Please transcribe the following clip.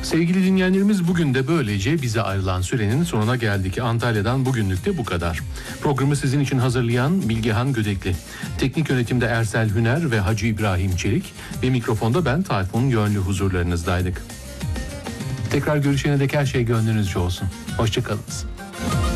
Sevgili dinleyenlerimiz, bugün de böylece bize ayrılan sürenin sonuna geldik. Antalya'dan bugünlük de bu kadar. Programı sizin için hazırlayan Bilgehan Gödekli. Teknik yönetimde Ersel Hüner ve Hacı İbrahim Çelik ve mikrofonda ben Tayfun Yönlü huzurlarınızdaydık. Tekrar görüşene dek her şey gönlünüzce olsun. Hoşçakalınız.